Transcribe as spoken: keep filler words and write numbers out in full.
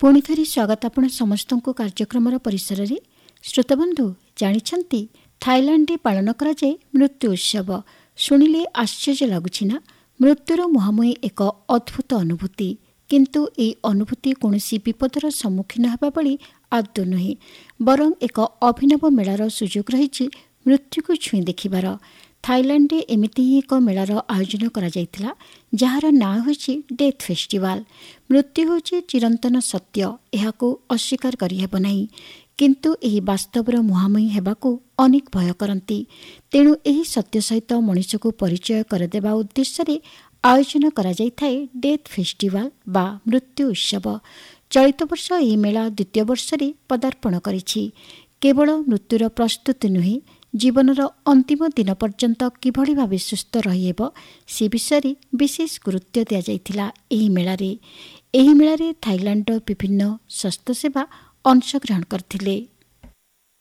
पुणी थरी स्वागत आपण समस्तଙ୍କୁ କାର୍ଯ୍ୟକ୍ରମର ପରିସରରେ। ଶ୍ରୋତାବନ୍ଧୁ ଜାଣିଛନ୍ତି ଥାଇଲାଣ୍ଡରେ ପାଳନ କରାଯାଏ ମୃତ୍ୟୁ ଉତ୍ସବ। ଶୁଣିଲେ ଆଶ୍ଚର୍ଯ୍ୟ ଲାଗୁଛି ନା? ମୃତ୍ୟୁର ମୁହାଁମୁହିଁ ଏକ ଅଦ୍ଭୁତ ଅନୁଭୂତି, କିନ୍ତୁ ଏହି ଅନୁଭୂତି କୌଣସି ବିପଦର ସମ୍ମୁଖୀନ ହେବା ଭଳି ଆଦୌ ନୁହେଁ, ବରଂ ଏକ ଅଭିନବ ମେଳାର ସୁଯୋଗ ରହିଛି ମୃତ୍ୟୁକୁ ଛୁଇଁ ଦେଖିବାର। ଥାଇଲାଣ୍ଡରେ ଏମିତି ହିଁ ଏକ ମେଳାର ଆୟୋଜନ କରାଯାଇଥିଲା, ଯାହାର ନାଁ ହେଉଛି ଡେଥ୍ ଫେଷ୍ଟିଭାଲ। ମୃତ୍ୟୁ ହେଉଛି ଚିରନ୍ତନ ସତ୍ୟ, ଏହାକୁ ଅସ୍ୱୀକାର କରିହେବ ନାହିଁ, କିନ୍ତୁ ଏହି ବାସ୍ତବର ମୁହାଁମୁହିଁ ହେବାକୁ ଅନେକ ଭୟ କରନ୍ତି। ତେଣୁ ଏହି ସତ୍ୟ ସହିତ ମଣିଷକୁ ପରିଚୟ କରିଦେବା ଉଦ୍ଦେଶ୍ୟରେ ଆୟୋଜନ କରାଯାଇଥାଏ ଡେଥ୍ ଫେଷ୍ଟିଭାଲ ବା ମୃତ୍ୟୁ ଉତ୍ସବ। ଚଳିତ ବର୍ଷ ଏହି ମେଳା ଦ୍ୱିତୀୟ ବର୍ଷରେ ପଦାର୍ପଣ କରିଛି। କେବଳ ମୃତ୍ୟୁର ପ୍ରସ୍ତୁତି ନୁହେଁ, ଜୀବନର ଅନ୍ତିମ ଦିନ ପର୍ଯ୍ୟନ୍ତ କିଭଳି ଭାବେ ସୁସ୍ଥ ରହିହେବ ସେ ବିଷୟରେ ବିଶେଷ ଗୁରୁତ୍ୱ ଦିଆଯାଇଥିଲା ଏହି ମେଳାରେ। ଏହି ମେଳାରେ ଥାଇଲାଣ୍ଡର ବିଭିନ୍ନ ସ୍ୱାସ୍ଥ୍ୟସେବା ଅଂଶଗ୍ରହଣ କରିଥିଲେ।